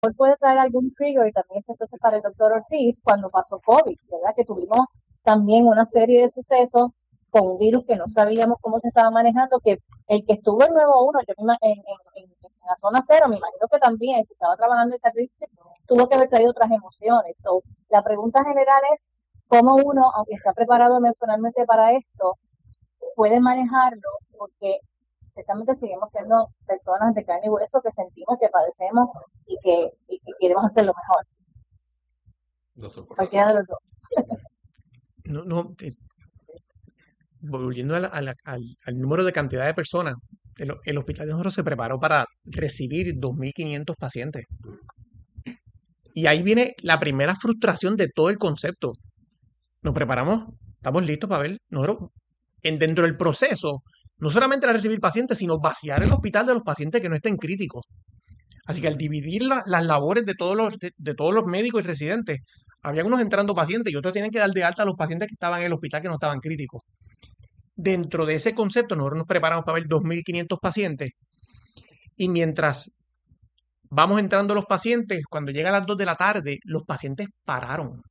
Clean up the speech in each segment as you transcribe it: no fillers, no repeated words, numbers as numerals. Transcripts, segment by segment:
Hoy puede traer algún trigger y también entonces para el doctor Ortiz cuando pasó COVID, ¿verdad? Que tuvimos también una serie de sucesos con un virus que no sabíamos cómo se estaba manejando, que el que estuvo en Nuevo Uno, yo en la zona cero, me imagino que también, si estaba trabajando en esta crisis, tuvo que haber traído otras emociones. So, la pregunta general es cómo uno, aunque está preparado emocionalmente para esto, puede manejarlo, porque ciertamente seguimos siendo personas de carne y hueso que sentimos, que padecemos y que queremos hacer lo mejor. Doctor Corrado. Cualquiera de los dos. No, no, volviendo al número de cantidad de personas, el hospital de nosotros se preparó para recibir 2.500 pacientes. Y ahí viene la primera frustración de todo el concepto. Nos preparamos, estamos listos para ver. Nosotros, dentro del proceso, no solamente era recibir pacientes, sino vaciar el hospital de los pacientes que no estén críticos. Así que al dividir las labores de todos los médicos y residentes, había unos entrando pacientes y otros tienen que dar de alta a los pacientes que estaban en el hospital que no estaban críticos. Dentro de ese concepto, nosotros nos preparamos para ver 2.500 pacientes y mientras vamos entrando los pacientes, cuando llega a las 2 de la tarde, los pacientes pararon.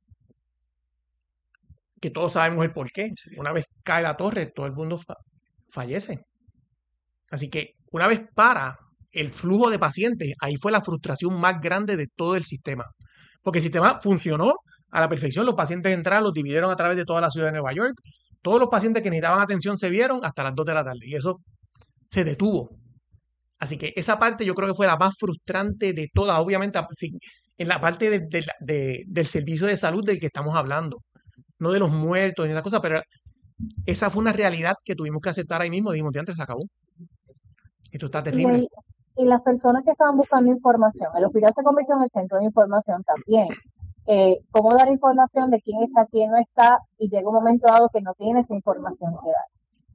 Que todos sabemos el porqué. Una vez cae la torre, todo el mundo fallece. Así que una vez para el flujo de pacientes, ahí fue la frustración más grande de todo el sistema. Porque el sistema funcionó a la perfección, los pacientes entraron, los dividieron a través de toda la ciudad de Nueva York, todos los pacientes que necesitaban atención se vieron hasta las 2 de la tarde y eso se detuvo. Así que esa parte yo creo que fue la más frustrante de todas, obviamente en la parte del servicio de salud del que estamos hablando, no de los muertos ni esa cosa, pero esa fue una realidad que tuvimos que aceptar ahí mismo, dijimos, antes se acabó, esto está Y, terrible. y las personas que estaban buscando información, el hospital se convirtió en el centro de información también. Cómo dar información de quién está, quién no está, y llega un momento dado que no tiene esa información que dar.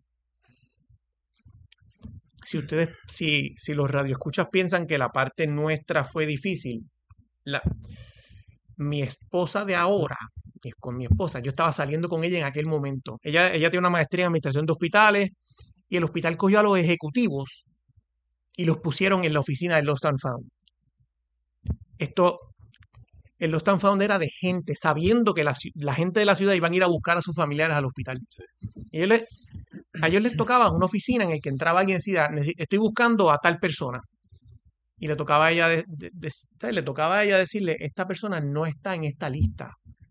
Si los radioescuchas piensan que la parte nuestra fue difícil, la, mi esposa de ahora, con mi esposa, yo estaba saliendo con ella en aquel momento. Ella tiene una maestría en administración de hospitales y el hospital cogió a los ejecutivos y los pusieron en la oficina del Lost and Found. Esto, el Lost and Found era de gente, sabiendo que la gente de la ciudad iban a ir a buscar a sus familiares al hospital. Y a ellos les tocaba una oficina en la que entraba alguien y decía, estoy buscando a tal persona. Y le tocaba a ella, le tocaba a ella decirle, esta persona no está en esta lista.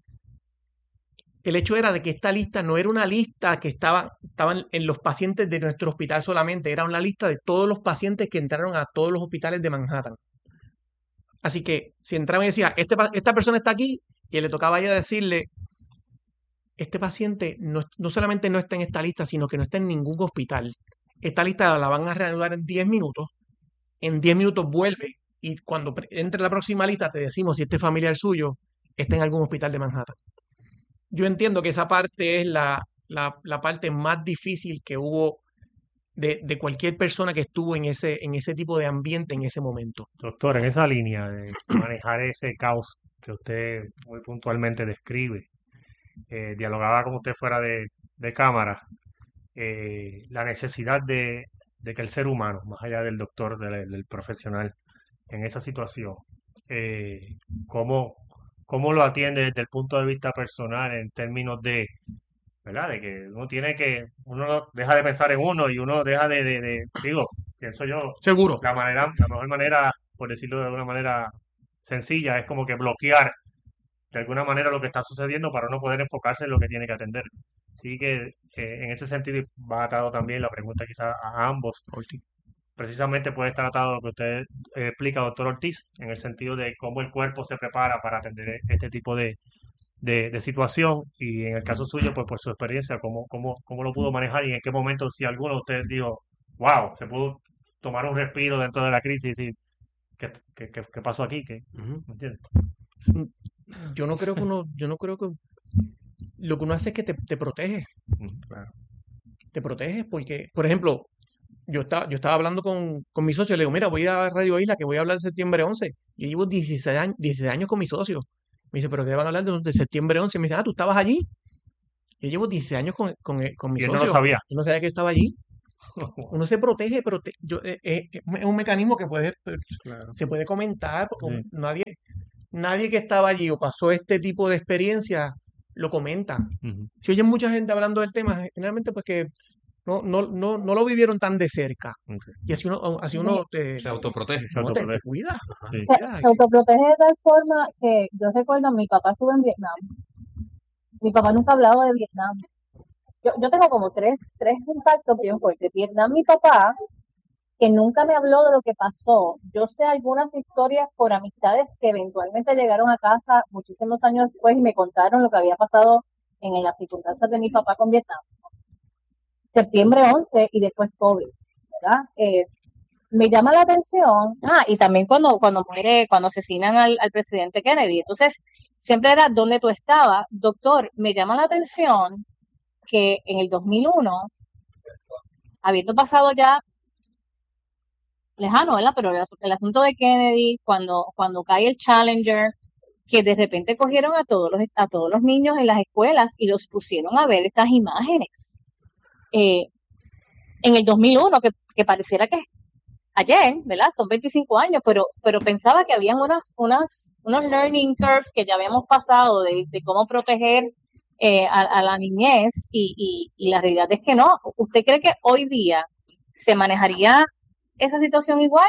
El hecho era de que esta lista no era una lista que estaban en los pacientes de nuestro hospital solamente, era una lista de todos los pacientes que entraron a todos los hospitales de Manhattan. Así que si entraba y decía, esta persona está aquí, y le tocaba a ella decirle, este paciente no solamente no está en esta lista, sino que no está en ningún hospital. Esta lista la van a reanudar en 10 minutos. En 10 minutos vuelve y cuando entre la próxima lista te decimos si este familiar suyo está en algún hospital de Manhattan. Yo entiendo que esa parte es la parte más difícil que hubo de cualquier persona que estuvo en ese tipo de ambiente en ese momento. Doctor, en esa línea de manejar ese caos que usted muy puntualmente describe, dialogaba con usted fuera de cámara, la necesidad de que el ser humano, más allá del doctor, del profesional, en esa situación, eh, ¿cómo, cómo lo atiende desde el punto de vista personal en términos de, ¿verdad? De que uno no deja de pensar en uno y uno deja digo, pienso yo, Seguro. la mejor manera, por decirlo de alguna manera sencilla, es como que bloquear de alguna manera lo que está sucediendo para no poder enfocarse en lo que tiene que atender. Así que en ese sentido va atado también la pregunta quizás a ambos. Precisamente puede estar atado a lo que usted explica, doctor Ortiz, en el sentido de cómo el cuerpo se prepara para atender este tipo de situación y en el caso suyo, pues por su experiencia, cómo lo pudo manejar y en qué momento, si alguno de ustedes dijo, wow, se pudo tomar un respiro dentro de la crisis y decir, ¿qué pasó aquí? ¿Me entiendes? Yo no creo que lo que uno hace es que te protege. Claro. Te proteges porque, por ejemplo, yo estaba hablando con mi socio, le digo, mira, voy a Radio Isla, que voy a hablar de septiembre 11. Yo llevo 16 años con mi socio. Me dice, ¿pero qué van a hablar de septiembre 11? Me dice, ¿tú estabas allí? Yo llevo 16 años con mi Y él no lo socio. sabía. Yo no sabía que yo estaba allí. Uno se protege, pero es un mecanismo que Claro. se puede comentar, porque Sí. nadie que estaba allí o pasó este tipo de experiencia lo comenta. Ujú. Si oyen mucha gente hablando del tema, generalmente pues que no lo vivieron tan de cerca. Ok. Y así uno Se autoprotege. Se te autoprotege. cuida. Sí. Se autoprotege de tal forma que yo recuerdo, mi papá estuvo en Vietnam. Mi papá nunca ha hablado de Vietnam. Yo tengo como tres impactos bien fuertes. Vietnam, mi papá, que nunca me habló de lo que pasó. Yo sé algunas historias por amistades que eventualmente llegaron a casa muchísimos años después y me contaron lo que había pasado en las circunstancias de mi papá con Vietnam. Septiembre 11 y después COVID, ¿verdad? Me llama la atención, y también cuando asesinan al presidente Kennedy. Entonces, siempre era ¿dónde tú estabas? Doctor, me llama la atención que en el 2001, habiendo pasado ya lejano, ¿verdad? Pero el asunto de Kennedy, cuando cae el Challenger, que de repente cogieron a todos los niños en las escuelas y los pusieron a ver estas imágenes. En el 2001, que pareciera que ayer, ¿verdad? Son 25 años, pero pensaba que habían unos learning curves que ya habíamos pasado de cómo proteger a la niñez y la realidad es que no. ¿Usted cree que hoy día se manejaría esa situación igual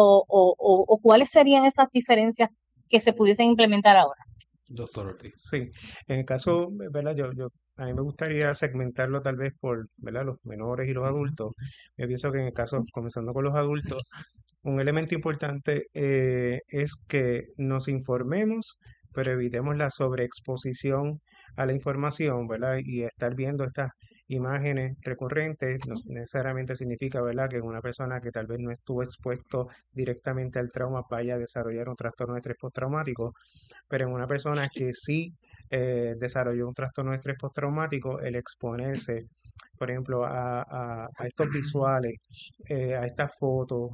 o cuáles serían esas diferencias que se pudiesen implementar ahora? Doctor Ortiz. Sí, en el caso, ¿verdad? A mí me gustaría segmentarlo tal vez por, ¿verdad? Los menores y los adultos. Yo pienso que en el caso, comenzando con los adultos, un elemento importante es que nos informemos, pero evitemos la sobreexposición a la información, ¿verdad? Y estar viendo estas imágenes recurrentes no necesariamente significa, ¿verdad?, que una persona que tal vez no estuvo expuesto directamente al trauma vaya a desarrollar un trastorno de estrés postraumático, pero en una persona que sí desarrolló un trastorno de estrés postraumático, el exponerse, por ejemplo, a estos visuales, a estas fotos,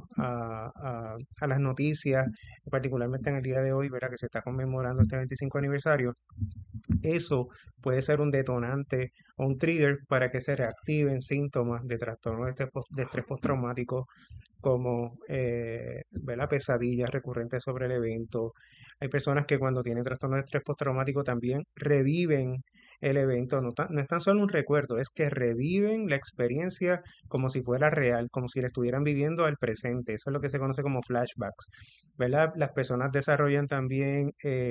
a las noticias, particularmente en el día de hoy, ¿verdad?, que se está conmemorando este 25 aniversario, eso puede ser un detonante o un trigger para que se reactiven síntomas de trastorno de estrés postraumático como ¿verdad? Pesadillas recurrentes sobre el evento. Hay personas que cuando tienen trastorno de estrés postraumático también reviven el evento, no es tan solo un recuerdo, es que reviven la experiencia como si fuera real, como si la estuvieran viviendo al presente. Eso es lo que se conoce como flashbacks, ¿verdad? Las personas desarrollan también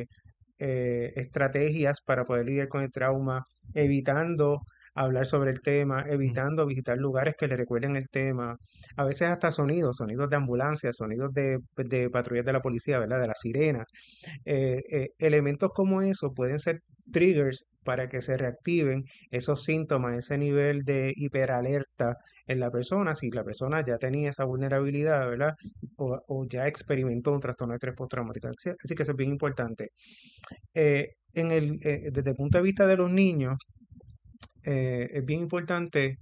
estrategias para poder lidiar con el trauma, evitando hablar sobre el tema, evitando visitar lugares que le recuerden el tema, a veces hasta sonidos de ambulancia, sonidos de patrullas de la policía, ¿verdad? De la sirena. Elementos como eso pueden ser triggers para que se reactiven esos síntomas, ese nivel de hiperalerta en la persona, si la persona ya tenía esa vulnerabilidad, ¿verdad? O ya experimentó un trastorno de estrés postraumático. Así que eso es bien importante. Desde el punto de vista de los niños, es bien importante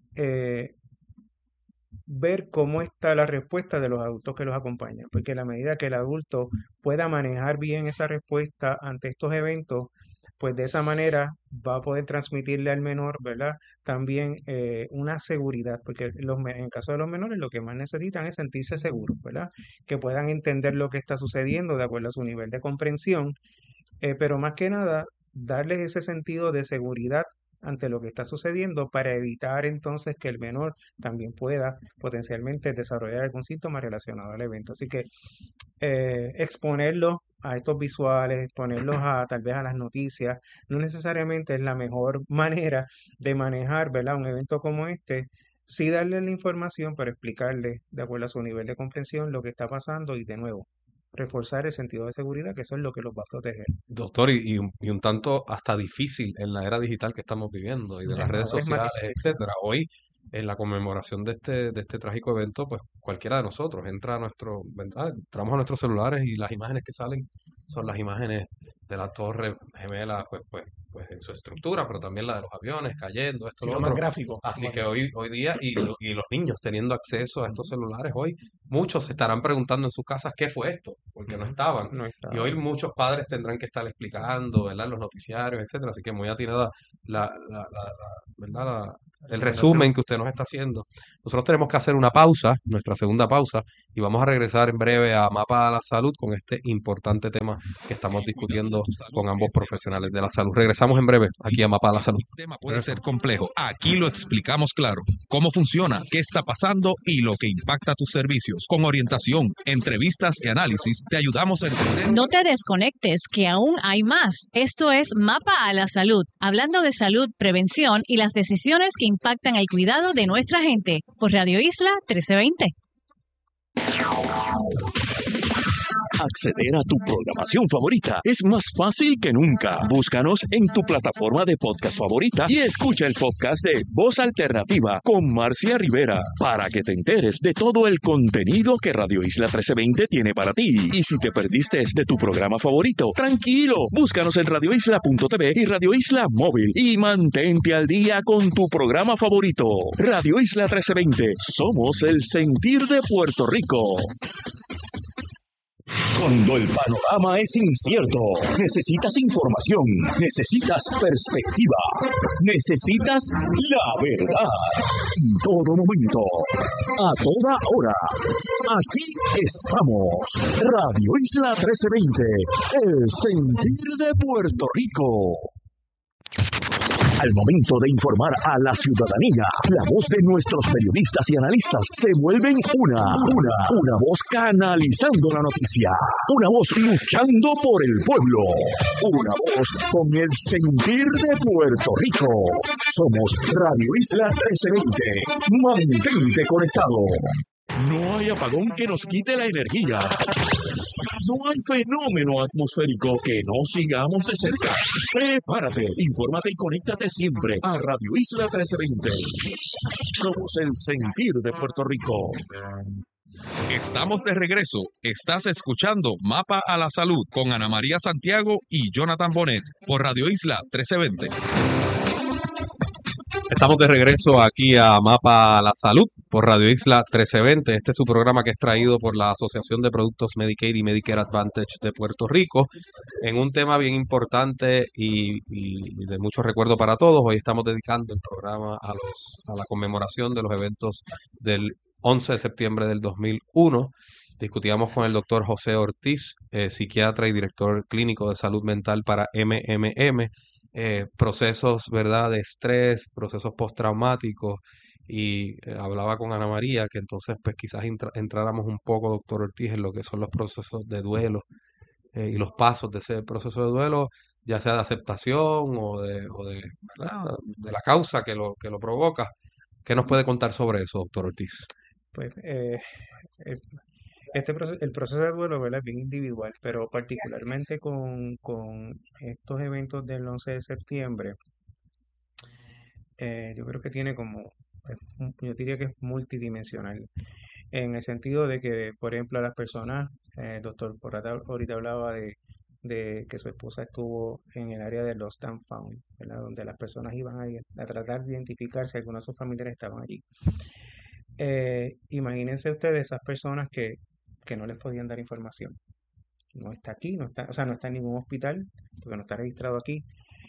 ver cómo está la respuesta de los adultos que los acompañan, porque a la medida que el adulto pueda manejar bien esa respuesta ante estos eventos, pues de esa manera va a poder transmitirle al menor, ¿verdad? También una seguridad, porque en el caso de los menores lo que más necesitan es sentirse seguros, ¿verdad? Que puedan entender lo que está sucediendo de acuerdo a su nivel de comprensión, pero más que nada, darles ese sentido de seguridad ante lo que está sucediendo para evitar entonces que el menor también pueda potencialmente desarrollar algún síntoma relacionado al evento. Así que exponerlos a estos visuales, exponerlos a tal vez a las noticias, no necesariamente es la mejor manera de manejar, ¿verdad?, un evento como este. Sí darle la información, pero explicarle de acuerdo a su nivel de comprensión lo que está pasando y de nuevo reforzar el sentido de seguridad, que eso es lo que los va a proteger. Doctor, y un tanto hasta difícil en la era digital que estamos viviendo y de las redes Ahora es más sociales, difícil. etcétera. Hoy, en la conmemoración de este trágico evento, pues cualquiera de nosotros entra a entramos a nuestros celulares y las imágenes que salen son las imágenes de la Torre Gemela, pues en su estructura, pero también la de los aviones cayendo, esto, Sí, lo lo más otro. gráfico. Así que hoy día, y los niños teniendo acceso a estos celulares hoy, muchos se estarán preguntando en sus casas qué fue esto, porque no estaban. No Y hoy estaba. muchos padres tendrán que estar explicando, ¿verdad? En los noticiarios, etcétera. Así que muy atinada ¿verdad? El resumen Recomendación. que usted nos está haciendo. Nosotros tenemos que hacer una pausa, nuestra segunda pausa, y vamos a regresar en breve a Mapa a la Salud con este importante tema que estamos discutiendo con ambos profesionales de la salud. Regresamos en breve aquí a Mapa a la Salud. El sistema puede ser Eso. complejo. Aquí lo explicamos claro. Cómo funciona, qué está pasando y lo que impacta tus servicios. Con orientación, entrevistas y análisis, te ayudamos a entender. No te desconectes, que aún hay más. Esto es Mapa a la Salud, hablando de salud, prevención y las decisiones que impactan el cuidado de nuestra gente, por Radio Isla 1320. Acceder a tu programación favorita es más fácil que nunca. Búscanos en tu plataforma de podcast favorita y escucha el podcast de Voz Alternativa con Marcia Rivera para que te enteres de todo el contenido que Radio Isla 1320 tiene para ti. Y si te perdiste de tu programa favorito, tranquilo, búscanos en radioisla.tv y Radio Isla Móvil y mantente al día con tu programa favorito. Radio Isla 1320, somos el sentir de Puerto Rico. Cuando el panorama es incierto, necesitas información, necesitas perspectiva, necesitas la verdad. En todo momento, a toda hora. Aquí estamos. Radio Isla 1320, el sentir de Puerto Rico. Al momento de informar a la ciudadanía, la voz de nuestros periodistas y analistas se vuelven una voz canalizando la noticia, una voz luchando por el pueblo, una voz con el sentir de Puerto Rico. Somos Radio Isla 1320. Mantente conectado. No hay apagón que nos quite la energía. No hay fenómeno atmosférico que no sigamos de cerca. Prepárate, infórmate y conéctate siempre a Radio Isla 1320. Somos el sentir de Puerto Rico. Estamos de regreso. Estás escuchando Mapa a la Salud con Ana María Santiago y Jonathan Bonet por Radio Isla 1320. Estamos de regreso aquí a Mapa a la Salud por Radio Isla 1320. Este es su programa que es traído por la Asociación de Productos Medicaid y Medicare Advantage de Puerto Rico en un tema bien importante y de mucho recuerdo para todos. Hoy estamos dedicando el programa a la conmemoración de los eventos del 11 de septiembre del 2001. Discutíamos con el doctor José Ortiz, psiquiatra y director clínico de salud mental para MMM, procesos, ¿verdad?, de estrés, procesos postraumáticos, y hablaba con Ana María que entonces pues quizás entráramos un poco, doctor Ortiz, en lo que son los procesos de duelo y los pasos de ese proceso de duelo, ya sea de aceptación ¿verdad?, de la causa que lo provoca. ¿Qué nos puede contar sobre eso, doctor Ortiz? Pues el proceso de duelo, ¿verdad?, es bien individual, pero particularmente con estos eventos del 11 de septiembre, yo creo que tiene yo diría que es multidimensional, en el sentido de que, por ejemplo, a las personas, el doctor ahorita hablaba de que su esposa estuvo en el área de Lost and Found, ¿verdad?, donde las personas iban a tratar de identificar si algunos de sus familiares estaban allí. Imagínense ustedes esas personas que no les podían dar información. No está aquí, no está en ningún hospital, porque no está registrado aquí.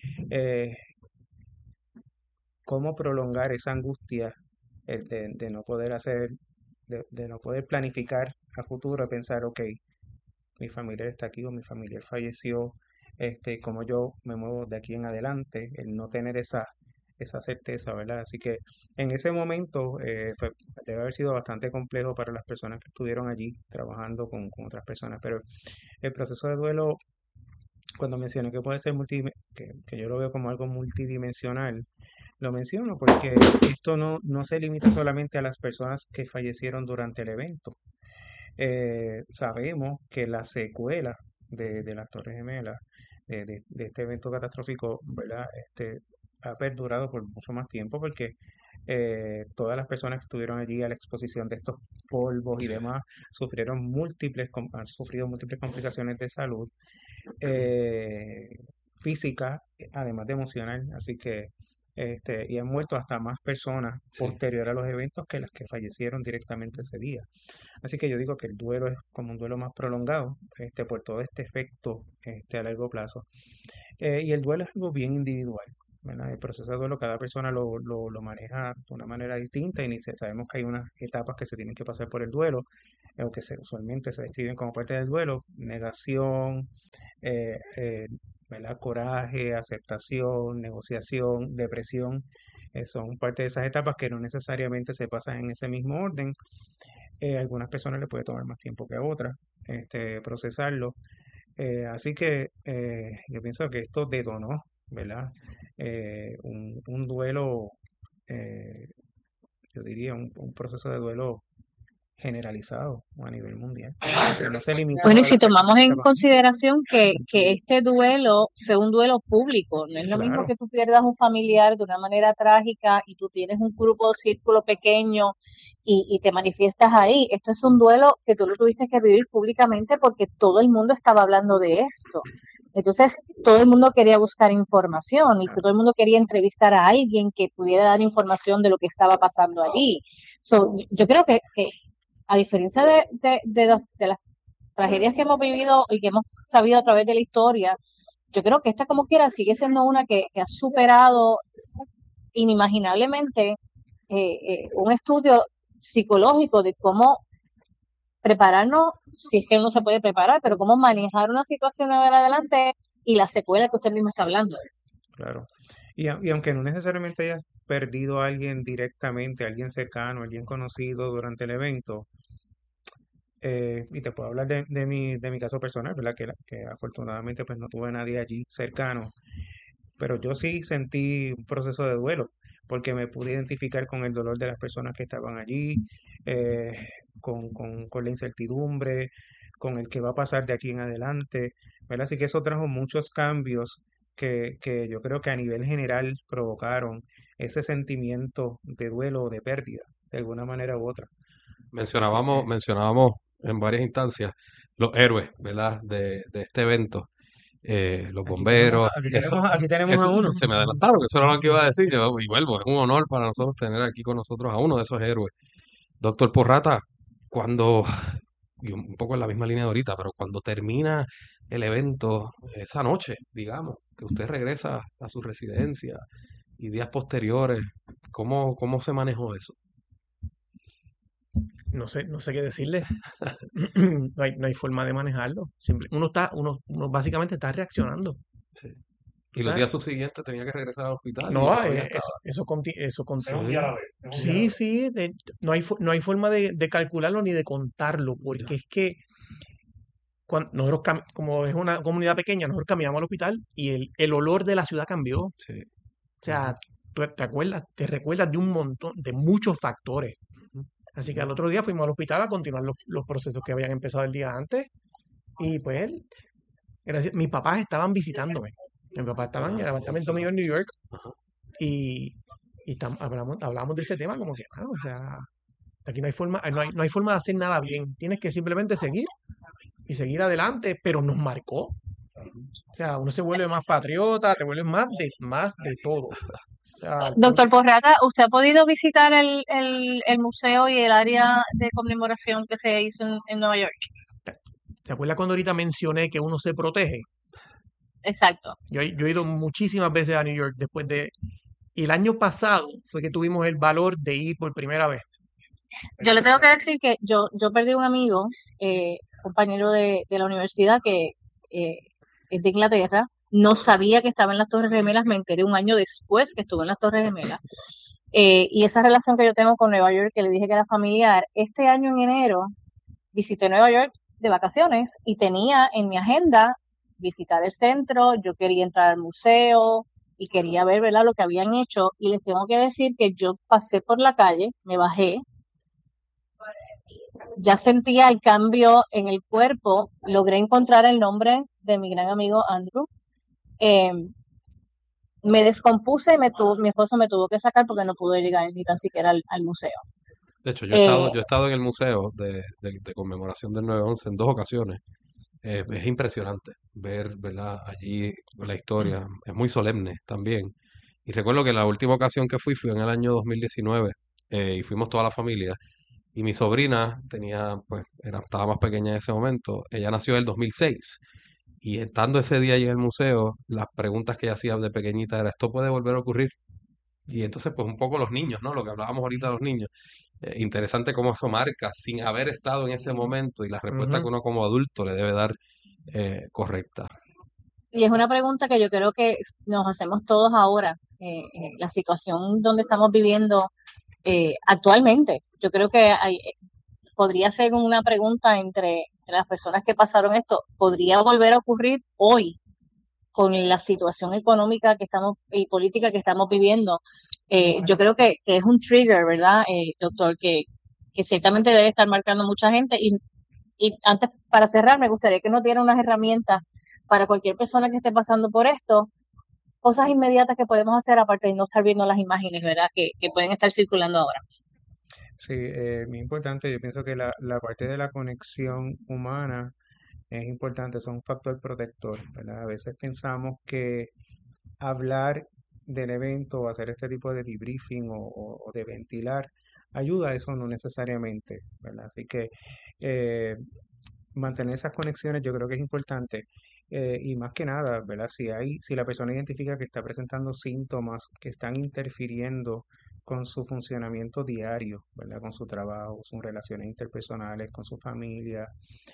¿Cómo prolongar esa angustia de no poder de no poder planificar a futuro, pensar, ok, mi familiar está aquí o mi familiar falleció, cómo yo me muevo de aquí en adelante, el no tener esa certeza, ¿verdad? Así que en ese momento debe haber sido bastante complejo para las personas que estuvieron allí trabajando con otras personas, pero el proceso de duelo, cuando mencioné que puede ser que yo lo veo como algo multidimensional, lo menciono porque esto no se limita solamente a las personas que fallecieron durante el evento. Sabemos que la secuela de las Torres Gemelas, de este evento catastrófico, ¿verdad?, ha perdurado por mucho más tiempo porque todas las personas que estuvieron allí a la exposición de estos polvos y demás han sufrido múltiples complicaciones de salud física, además de emocional. Así que y han muerto hasta más personas Sí. posterior a los eventos que las que fallecieron directamente ese día. Así que yo digo que el duelo es como un duelo más prolongado, por todo este efecto, a largo plazo. Y el duelo es algo bien individual, ¿verdad? El proceso de duelo, cada persona lo maneja de una manera distinta y sabemos que hay unas etapas que se tienen que pasar por el duelo, o que usualmente se describen como parte del duelo: negación, eh, eh, ¿verdad? Coraje, aceptación, negociación, depresión. Son parte de esas etapas que no necesariamente se pasan en ese mismo orden. A algunas personas le puede tomar más tiempo que a otras, procesarlo. Así que yo pienso que esto detonó, ¿verdad? Un duelo, eh, yo diría un proceso de duelo generalizado a nivel mundial, que no se limitó Bueno, y a si las personas tomamos que en estaban. consideración que este duelo fue un duelo público, no es lo mismo Claro, que tú pierdas un familiar de una manera trágica y tú tienes un grupo, círculo pequeño y te manifiestas ahí. Esto es un duelo que tú lo tuviste que vivir públicamente porque todo el mundo estaba hablando de esto. Entonces, todo el mundo quería buscar información y claro. todo el mundo quería entrevistar a alguien que pudiera dar información de lo que estaba pasando allí. Yo creo que a diferencia de las tragedias que hemos vivido y que hemos sabido a través de la historia, yo creo que esta como quiera sigue siendo una que ha superado inimaginablemente un estudio psicológico de cómo prepararnos, si es que uno se puede preparar, pero cómo manejar una situación de adelante y la secuela que usted mismo está hablando. Claro. Y aunque no necesariamente hayas perdido a alguien directamente, a alguien cercano, a alguien conocido durante el evento, y te puedo hablar de mi caso personal, ¿verdad? Que afortunadamente pues no tuve nadie allí cercano, pero yo sí sentí un proceso de duelo, porque me pude identificar con el dolor de las personas que estaban allí, eh, con la incertidumbre, con el que va a pasar de aquí en adelante, ¿verdad? Así que eso trajo muchos cambios que yo creo que a nivel general provocaron ese sentimiento de duelo o de pérdida, de alguna manera u otra. Así que, Mencionábamos en varias instancias los héroes, ¿verdad? De este evento, los aquí tenemos, bomberos, aquí tenemos, aquí tenemos a eso, uno. se me adelantaron, eso era lo que iba a decir, y vuelvo, es un honor para nosotros tener aquí con nosotros a uno de esos héroes. Doctor Porrata, cuando, y un poco en la misma línea de ahorita, pero cuando termina el evento, esa noche, digamos, que usted regresa a su residencia y días posteriores, ¿cómo se manejó eso? No sé qué decirle. No hay forma de manejarlo. Uno básicamente está reaccionando. Sí. Tú Y los estás- días subsiguientes tenía que regresar al hospital y no, todavía estaba. eso Es un continúa. día a la vez. Es un día a la Sí, vez. sí, no hay forma de calcularlo ni de contarlo, Ya, porque es que nosotros, como es una comunidad pequeña, nosotros caminamos al hospital y el olor de la ciudad cambió. O sí. sea, tú te recuerdas de un montón, de muchos factores. Ujú, Así que ujú. al otro día fuimos al hospital a continuar los procesos que habían empezado el día antes. Y pues, mis papás estaban visitándome. Mis papás estaban en el apartamento mío en New York Ajá. y, hablamos de ese tema como que, o sea, aquí no hay forma de hacer nada bien. Tienes que simplemente seguir y seguir adelante, pero nos marcó. O sea, uno se vuelve más patriota, te vuelves más de todo. O sea, al punto. Doctor Porrata, ¿usted ha podido visitar el museo y el área de conmemoración que se hizo en Nueva York? ¿Se acuerda cuando ahorita mencioné que uno se protege? Exacto. Yo he ido muchísimas veces a New York y el año pasado fue que tuvimos el valor de ir por primera vez. Yo le tengo que decir que yo perdí un amigo, compañero de la universidad que eh, es de Inglaterra. No sabía que estaba en las Torres Gemelas, me enteré un año después que estuvo en las Torres Gemelas. Y esa relación que yo tengo con Nueva York, que le dije que era familiar, este año en enero visité Nueva York de vacaciones y tenía en mi agenda visitar el centro, yo quería entrar al museo y quería ver, ¿verdad?, lo que habían hecho. Y les tengo que decir que yo pasé por la calle, me bajé, ya sentía el cambio en el cuerpo, logré encontrar el nombre de mi gran amigo Andrew. Eh, Me descompuse y mi esposo me tuvo que sacar porque no pudo llegar ni tan siquiera al museo. De hecho, Eh, yo he estado en el museo de conmemoración del 9/11 en 2 ocasiones. Es impresionante ver, ¿verdad? Allí la historia. Es muy solemne también. Y recuerdo que la última ocasión que fui en el año 2019 y fuimos toda la familia. Y mi sobrina estaba más pequeña en ese momento. Ella nació en el 2006. Y estando ese día allí en el museo, las preguntas que ella hacía de pequeñita era, ¿esto puede volver a ocurrir? Y entonces, pues un poco los niños, ¿no? Lo que hablábamos ahorita de los niños. Interesante cómo eso marca sin haber estado en ese momento y la respuesta que Ujú. uno como adulto le debe dar correcta. Y es una pregunta que yo creo que nos hacemos todos ahora, la situación donde estamos viviendo actualmente. Yo creo que podría ser una pregunta entre las personas que pasaron esto, ¿podría volver a ocurrir hoy con la situación económica que estamos y política que estamos viviendo? Yo creo que es un trigger, ¿verdad, doctor? Que ciertamente debe estar marcando mucha gente. Y antes, para cerrar, me gustaría que nos diera unas herramientas para cualquier persona que esté pasando por esto, cosas inmediatas que podemos hacer aparte de no estar viendo las imágenes, ¿verdad? Que pueden estar circulando ahora. Sí, muy importante. Yo pienso que la parte de la conexión humana es importante, son un factor protector, ¿verdad? A veces pensamos que hablar del evento o hacer este tipo de debriefing o de ventilar ayuda, eso no necesariamente, ¿verdad? Así que eh, mantener esas conexiones yo creo que es importante. Y más que nada, ¿verdad? Si la persona identifica que está presentando síntomas que están interfiriendo con su funcionamiento diario, ¿verdad? Con su trabajo, sus relaciones interpersonales, con su familia,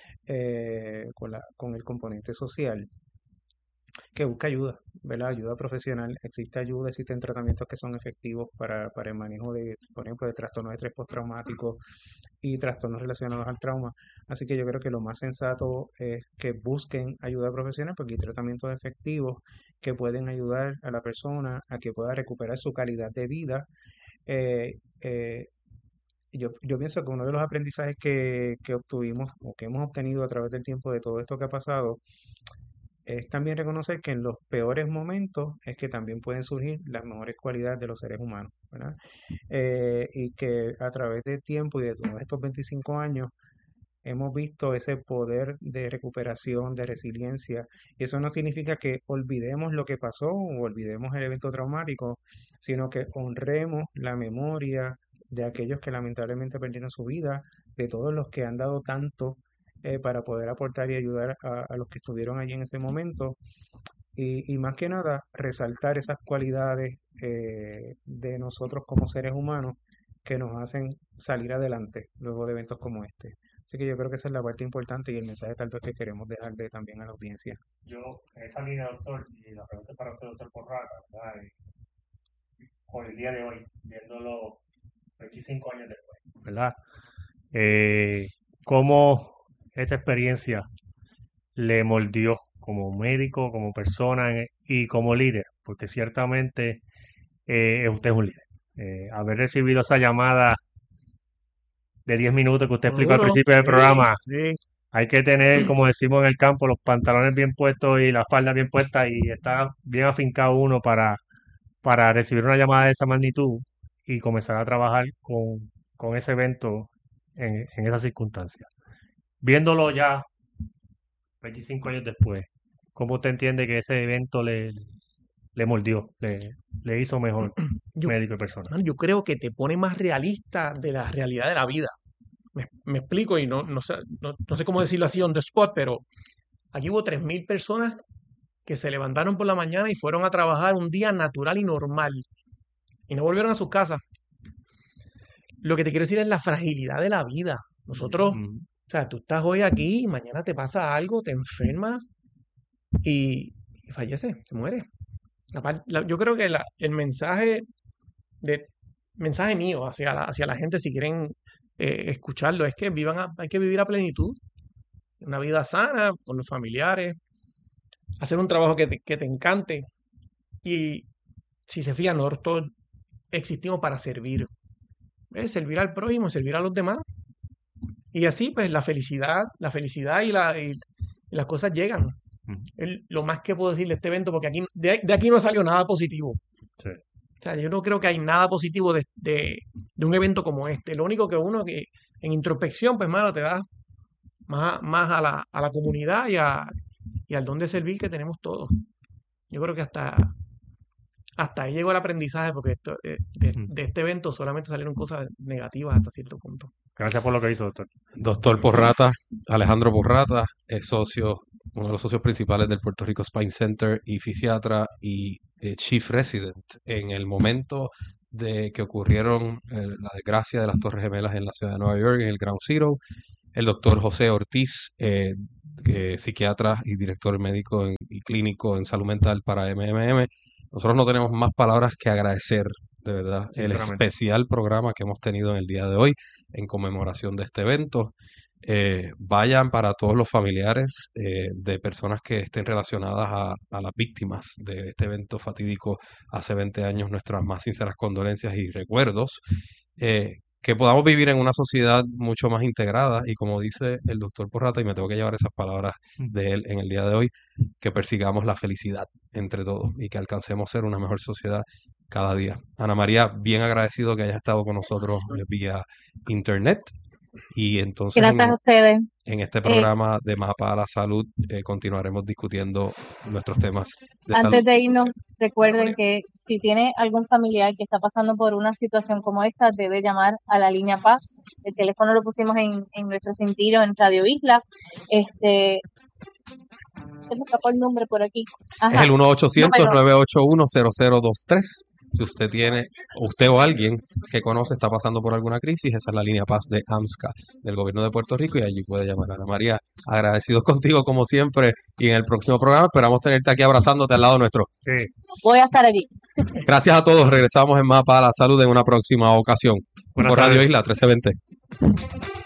con el componente social, que busque ayuda, ¿verdad? Ayuda profesional. Existe ayuda, existen tratamientos que son efectivos para el manejo de, por ejemplo, de trastornos de estrés postraumático y trastornos relacionados al trauma. Así que yo creo que lo más sensato es que busquen ayuda profesional porque hay tratamientos efectivos que pueden ayudar a la persona a que pueda recuperar su calidad de vida. Eh, eh, yo pienso que uno de los aprendizajes que obtuvimos o que hemos obtenido a través del tiempo de todo esto que ha pasado es también reconocer que en los peores momentos es que también pueden surgir las mejores cualidades de los seres humanos, ¿verdad? Y que a través del tiempo y de todos estos 25 años hemos visto ese poder de recuperación, de resiliencia, y eso no significa que olvidemos lo que pasó o olvidemos el evento traumático, sino que honremos la memoria de aquellos que lamentablemente perdieron su vida, de todos los que han dado tanto para poder aportar y ayudar a los que estuvieron allí en ese momento, y más que nada resaltar esas cualidades de nosotros como seres humanos que nos hacen salir adelante luego de eventos como este. Así que yo creo que esa es la parte importante y el mensaje tal vez que queremos dejarle también a la audiencia. Yo, en esa línea, doctor, y la pregunta es para usted, doctor Porraca, ¿verdad? Con el día de hoy, viéndolo 25 años después, ¿verdad? ¿Cómo esta experiencia le moldeó como médico, como persona y como líder? Porque ciertamente usted es un líder. Haber recibido esa llamada de 10 minutos que usted explicó al Seguro, principio del sí, programa, sí. hay que tener, como decimos en el campo, los pantalones bien puestos y la falda bien puesta y está bien afincado uno para recibir una llamada de esa magnitud y comenzar a trabajar con ese evento en esas circunstancias. Viéndolo ya 25 años después, ¿cómo usted entiende que ese evento le moldeó, le hizo mejor Yo, médico y persona? mano, yo creo que te pone más realista de la realidad de la vida. Me explico y no sé cómo decirlo así on the spot, pero aquí hubo 3.000 personas que se levantaron por la mañana y fueron a trabajar un día natural y normal y no volvieron a sus casas. Lo que te quiero decir es la fragilidad de la vida. Nosotros, Mm, o sea, tú estás hoy aquí y mañana te pasa algo, te enfermas y falleces, te mueres. Yo creo que el mensaje mío hacia la gente, si quieren escucharlo, es que hay que vivir a plenitud, una vida sana con los familiares, hacer un trabajo que te encante y si se fijan, nosotros existimos para servir, ¿ves? Servir al prójimo, servir a los demás y así pues la felicidad y las cosas llegan. mm, Es lo más que puedo decir de este evento porque de aquí no salió nada positivo. sí. O sea, yo no creo que hay nada positivo de un evento como este. Lo único que uno que en introspección, pues, mano, te da más a la comunidad y al don de servir que tenemos todos. Yo creo que hasta ahí llegó el aprendizaje, porque de este evento solamente salieron cosas negativas hasta cierto punto. Gracias por lo que hizo, doctor. Doctor Porrata, Alejandro Porrata, es uno de los socios principales del Puerto Rico Spine Center y fisiatra y chief resident en el momento de que ocurrieron la desgracia de las Torres Gemelas en la ciudad de Nueva York, en el Ground Zero. El doctor José Ortiz, psiquiatra y director médico y clínico en salud mental para MMM. Nosotros no tenemos más palabras que agradecer, de verdad, el Sinceramente. especial programa que hemos tenido en el día de hoy en conmemoración de este evento. Vayan para todos los familiares de personas que estén relacionadas a las víctimas de este evento fatídico hace 20 años, nuestras más sinceras condolencias y recuerdos. Que podamos vivir en una sociedad mucho más integrada y, como dice el doctor Porrata, y me tengo que llevar esas palabras de él en el día de hoy, que persigamos la felicidad entre todos y que alcancemos ser una mejor sociedad cada día. Ana María, bien agradecido que hayas estado con nosotros vía internet. Y entonces Gracias a ustedes. en este programa de Mapa a la Salud continuaremos discutiendo nuestros temas de Antes salud. de irnos, recuerden que si tiene algún familiar que está pasando por una situación como esta, debe llamar a la línea Paz. El teléfono lo pusimos en nuestro sentido en Radio Isla. Se me escapó el nombre por aquí. Es el 1-800-981-0023. Si usted o alguien que conoce está pasando por alguna crisis, esa es la línea Paz de AMSCA, del gobierno de Puerto Rico, y allí puede llamar. Ana María, agradecidos contigo como siempre, y en el próximo programa esperamos tenerte aquí abrazándote al lado nuestro. Sí. Voy a estar allí. Gracias a todos, regresamos en Mapa a la Salud en una próxima ocasión. Buenas Por Radio tardes. Isla 1320.